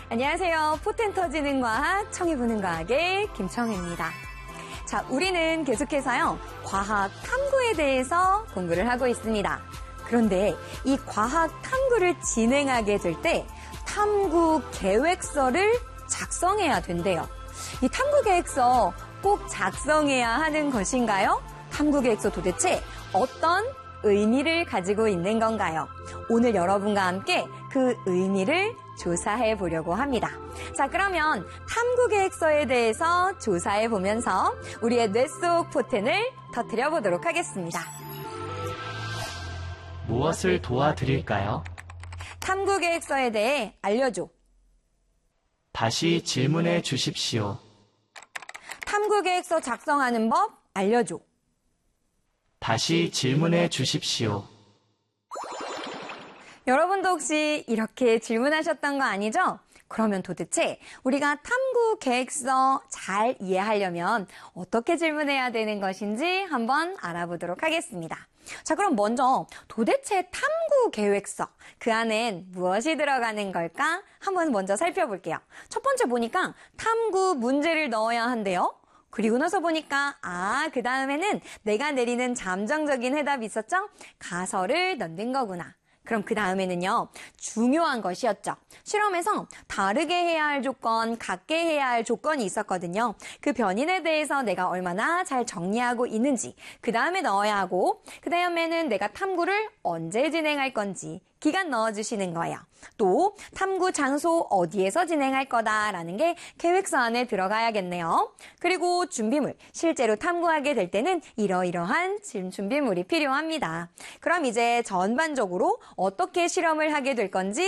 안녕하세요. 포텐 터지는 과학, 청해보는 과학의 김청혜입니다. 자, 우리는 계속해서요, 과학 탐구에 대해서 공부를 하고 있습니다. 그런데 이 과학 탐구를 진행하게 될 때 탐구 계획서를 작성해야 된대요. 이 탐구 계획서 꼭 작성해야 하는 것인가요? 탐구 계획서 도대체 어떤 의미를 가지고 있는 건가요? 오늘 여러분과 함께 그 의미를 조사해 보려고 합니다. 자, 그러면 탐구 계획서에 대해서 조사해 보면서 우리의 뇌 속 포텐을 터뜨려 보도록 하겠습니다. 무엇을 도와드릴까요? 탐구 계획서에 대해 알려줘. 다시 질문해 주십시오. 탐구 계획서 작성하는 법 알려줘. 다시 질문해 주십시오. 여러분도 혹시 이렇게 질문하셨던 거 아니죠? 그러면 도대체 우리가 탐구 계획서 잘 이해하려면 어떻게 질문해야 되는 것인지 한번 알아보도록 하겠습니다. 자, 그럼 먼저 도대체 탐구 계획서, 그 안엔 무엇이 들어가는 걸까? 한번 먼저 살펴볼게요. 첫 번째 보니까 탐구 문제를 넣어야 한대요. 그리고 나서 보니까 그 다음에는 내가 내리는 잠정적인 해답이 있었죠? 가설을 넣는 거구나. 그럼 그 다음에는요, 중요한 것이었죠. 실험에서 다르게 해야 할 조건, 같게 해야 할 조건이 있었거든요. 그 변인에 대해서 내가 얼마나 잘 정리하고 있는지, 그 다음에 넣어야 하고, 그 다음에는 내가 탐구를 언제 진행할 건지, 기간 넣어주시는 거예요. 또 탐구 장소 어디에서 진행할 거다라는 게 계획서 안에 들어가야겠네요. 그리고 준비물, 실제로 탐구하게 될 때는 이러이러한 준비물이 필요합니다. 그럼 이제 전반적으로 어떻게 실험을 하게 될 건지